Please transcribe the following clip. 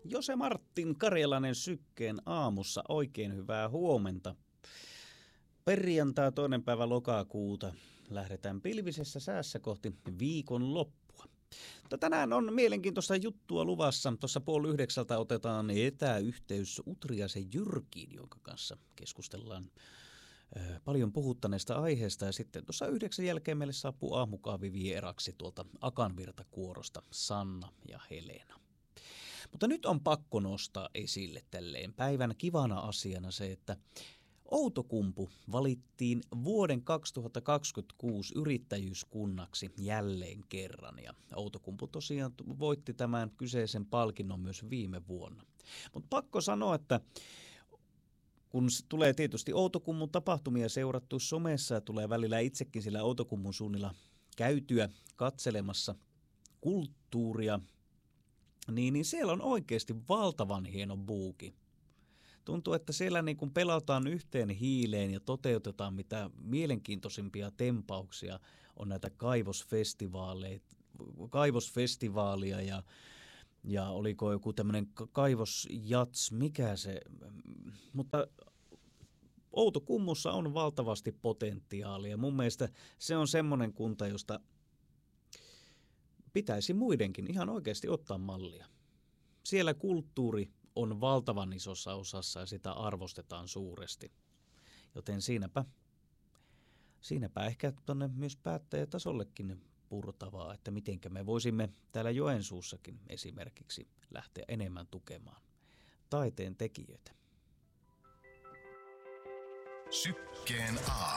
Jose Martin Karjalainen Sykkeen aamussa, oikein hyvää huomenta. Perjantai 2. päivä lokakuuta. Lähdetään pilvisessä säässä kohti viikon loppua. Tänään on mielenkiintoista juttua luvassa. Tuossa 8:30 otetaan etäyhteys Utriaisen Jyrkiin, jonka kanssa keskustellaan paljon puhuttaneesta aiheesta. Ja sitten tuossa 9 jälkeen meille saapuu aamukahvi vieraksi tuolta Akanvirta-kuorosta Sanna ja Helena. Mutta nyt on pakko nostaa esille tälleen päivän kivana asiana se, että Outokumpu valittiin vuoden 2026 yrittäjyyskunnaksi jälleen kerran. Ja Outokumpu tosiaan voitti tämän kyseisen palkinnon myös viime vuonna. Mutta pakko sanoa, että kun tulee tietysti Outokummun tapahtumia seurattua somessa ja tulee välillä itsekin sillä Outokummun suunnilla käytyä katselemassa kulttuuria, niin siellä on oikeasti valtavan hieno buuki. Tuntuu, että siellä niin kuin pelataan yhteen hiileen ja toteutetaan mitä mielenkiintoisimpia tempauksia on näitä kaivosfestivaalia ja oliko joku tämmöinen kaivosjats, mikä se, mutta Outokummussa on valtavasti potentiaalia. Mun mielestä se on semmoinen kunta, josta pitäisi muidenkin ihan oikeasti ottaa mallia. Siellä kulttuuri on valtavan isossa osassa ja sitä arvostetaan suuresti. Joten siinäpä ehkä tuonne myös päättäjätasollekin purtavaa, että mitenkä me voisimme täällä Joensuussakin esimerkiksi lähteä enemmän tukemaan taiteen tekijöitä. Sykkeen aamu.